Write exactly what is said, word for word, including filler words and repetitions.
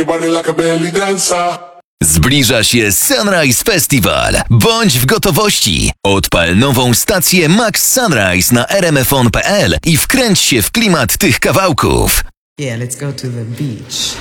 body like a belly dancer. Zbliża się Sunrise Festival. Bądź w gotowości. Odpal nową stację Max Sunrise na r m f on kropka p l i wkręć się w klimat tych kawałków. Yeah, let's go to the beach.